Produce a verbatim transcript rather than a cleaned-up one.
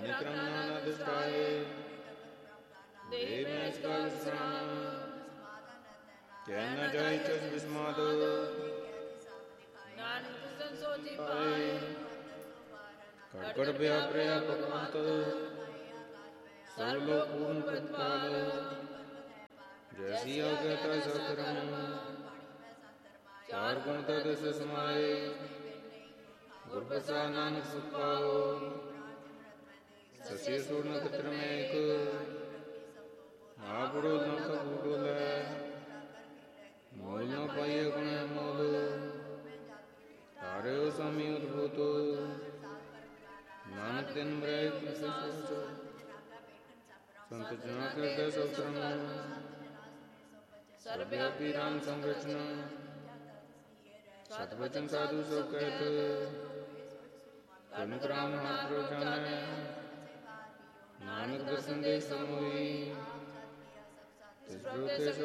ਨਿਕਰਮ ਨਾਨਾ ਦੁਸ਼ਟਾਏ ਦੇਹ ਮੈਂ ਇਸਕਾ ਵਿਸਰਾਮ ਕਹਿ ਨ ਜਾਏ ਚਸ ਵਿਸਮਾਦ ਨਾਨਕ ਸੰ ਸੋਚੀ ਪਾਏ ਕੜ ਕੜ ਵਿਆਪਰਿਆ ਭਗਵੰਤ ਸਰਬ ਲੋਕ ਪੂਰਨ ਪ੍ਰਤਪਾਲ ਜੈਸੀ ਆਗਿਆ ਤੈ ਸਭ ਕਰਮ ਚਾਰ ਗੁਣ ਤਦ ਤਿਸ ਸਮਾਏ ਗੁਰ ਪ੍ਰਸਾਦ ਨਾਨਕ ਸੁਖ ਪਾਓ ਸਸੇ ਸੂਰਨ ਖਤਰ ਮੈਂ ਇੱਕ ਮਹਾਪੁਰੋ ਨ ਕਬੂ ਡੋਲੈ ਮੋਲ ਨ ਪਾਈਏ ਗੁਣ ਮੋਲ ਤਾਰਿਓ ਸਾਮੀ ਉਦਭੂਤ ਨਾਨਕ ਦਿਨ ਮਰੈ ਕਿਸੈ ਸੋਚੋ ਸੰਤ ਜਨਾ ਕਰਦਾ ਸਭ ਧਰਮ ਸਰਬਿਆਪੀ ਰਾਮ ਸੰਰਚਨਾ ਸਤ ਬਚਨ ਸਾਧੂ ਸੋ ਕਹਿਤ ਕਨਕ ਰਾਮ ਮਹਾਪੁਰ ਜਾਣੈ ਨਾਨਕ ਦਰਸ਼ਨ ਦੇ ਸਮੋਈ ਤਿਸ ਪ੍ਰਭ ਤੇ